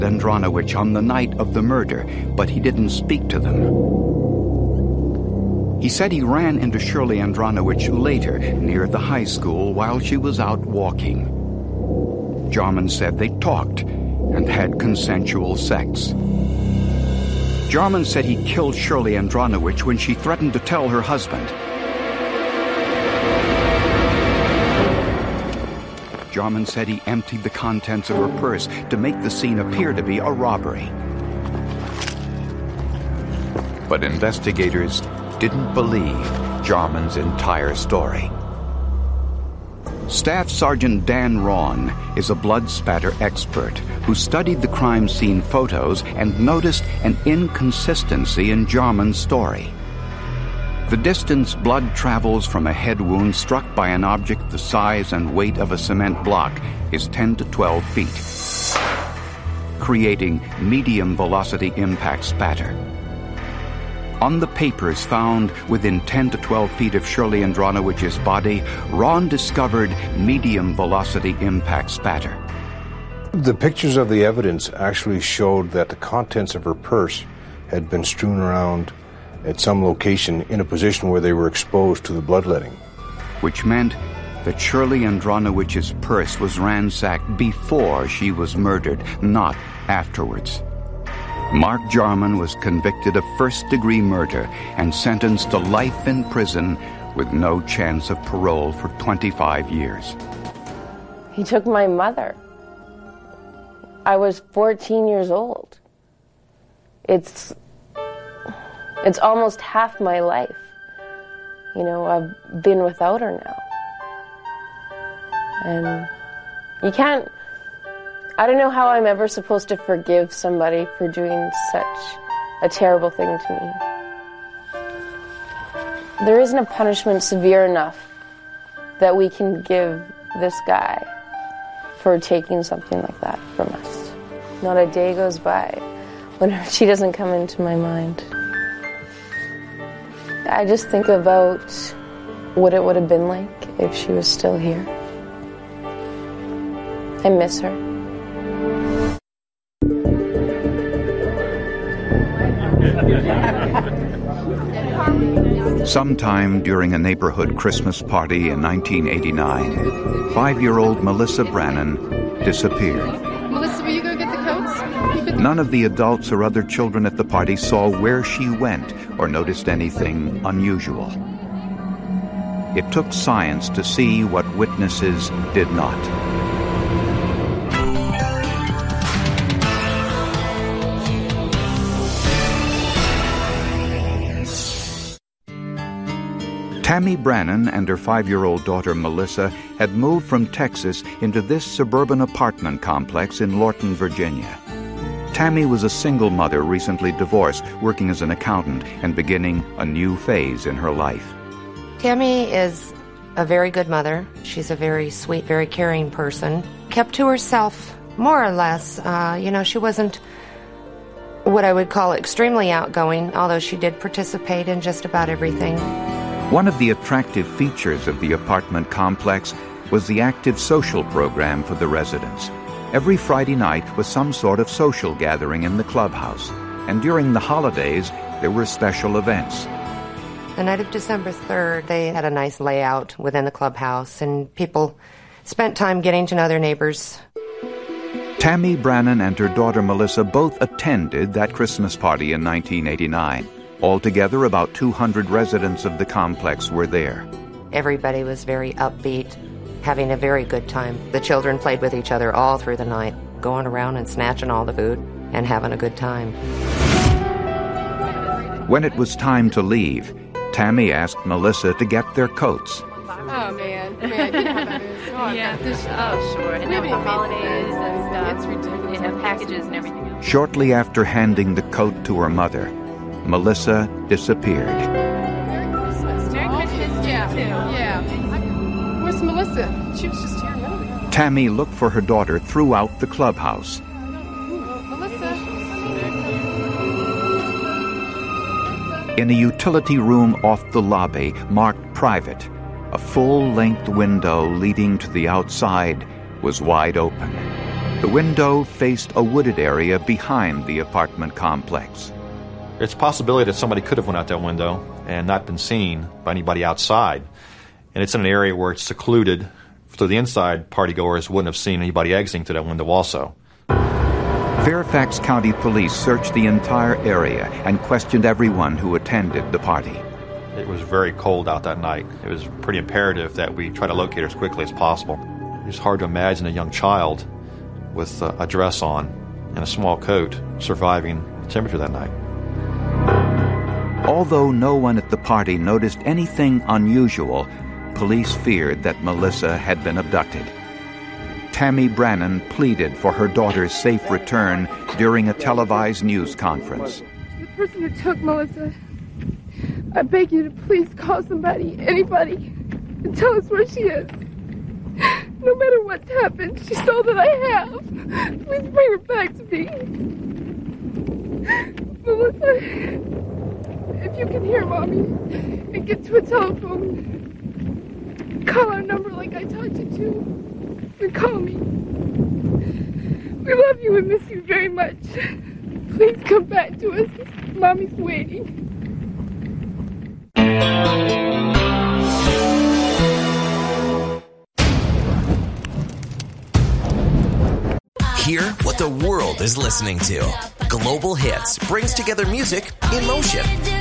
Andronowicz on the night of the murder, but he didn't speak to them. He said he ran into Shirley Andronowicz later near the high school while she was out walking. Jarman said they talked and had consensual sex. Jarman said he killed Shirley Andronowicz when she threatened to tell her husband. Jarman said he emptied the contents of her purse to make the scene appear to be a robbery. But investigators didn't believe Jarman's entire story. Staff Sergeant Dan Rawn is a blood spatter expert who studied the crime scene photos and noticed an inconsistency in Jarman's story. The distance blood travels from a head wound struck by an object the size and weight of a cement block is 10 to 12 feet, creating medium velocity impact spatter. On the papers found within 10 to 12 feet of Shirley Andronowicz's body, Ron discovered medium velocity impact spatter. The pictures of the evidence actually showed that the contents of her purse had been strewn around at some location in a position where they were exposed to the bloodletting. Which meant that Shirley Andronowicz's purse was ransacked before she was murdered, not afterwards. Mark Jarman was convicted of first-degree murder and sentenced to life in prison with no chance of parole for 25 years. He took my mother. I was 14 years old. It's almost half my life. You know, I've been without her now. And you can't, I don't know how I'm ever supposed to forgive somebody for doing such a terrible thing to me. There isn't a punishment severe enough that we can give this guy for taking something like that from us. Not a day goes by when she doesn't come into my mind. I just think about what it would have been like if she was still here. I miss her. Sometime during a neighborhood Christmas party in 1989, 5-year-old Melissa Brannon disappeared. Melissa, will you go get the coats? None of the adults or other children at the party saw where she went or noticed anything unusual. It took science to see what witnesses did not. Tammy Brannon and her 5-year-old daughter Melissa had moved from Texas into this suburban apartment complex in Lorton, Virginia. Tammy was a single mother, recently divorced, working as an accountant and beginning a new phase in her life. Tammy is a very good mother. She's a very sweet, very caring person. Kept to herself, more or less. She wasn't what I would call extremely outgoing, although she did participate in just about everything. One of the attractive features of the apartment complex was the active social program for the residents. Every Friday night was some sort of social gathering in the clubhouse, and during the holidays there were special events. The night of December 3rd, they had a nice layout within the clubhouse, and people spent time getting to know their neighbors. Tammy Brannon and her daughter Melissa both attended that Christmas party in 1989. Altogether, about 200 residents of the complex were there. Everybody was very upbeat, having a very good time. The children played with each other all through the night, going around and snatching all the food and having a good time. When it was time to leave, Tammy asked Melissa to get their coats. Oh, man. You know how that is. Sure. And now with the holidays and stuff, it's ridiculous. They have packages and everything else. Shortly after handing the coat to her mother, Melissa disappeared. Merry Christmas. Merry Christmas, Yeah. too. Yeah. Where's Melissa? She was just here a minute ago. Tammy looked for her daughter throughout the clubhouse. Melissa. In a utility room off the lobby, marked private, a full-length window leading to the outside was wide open. The window faced a wooded area behind the apartment complex. It's a possibility that somebody could have went out that window and not been seen by anybody outside. And it's in an area where it's secluded, so the inside partygoers wouldn't have seen anybody exiting through that window also. Fairfax County Police searched the entire area and questioned everyone who attended the party. It was very cold out that night. It was pretty imperative that we try to locate her as quickly as possible. It's hard to imagine a young child with a dress on and a small coat surviving the temperature that night. Although no one at the party noticed anything unusual, police feared that Melissa had been abducted. Tammy Brannon pleaded for her daughter's safe return during a televised news conference. The person who took Melissa, I beg you to please call somebody, anybody, and tell us where she is. No matter what's happened, she's all that I have. Please bring her back to me. Melissa, if you can hear Mommy and get to a telephone, call our number like I taught you to, and call me. We love you and miss you very much. Please come back to us. Mommy's waiting. Hear what the world is listening to. Global Hits brings together music in motion.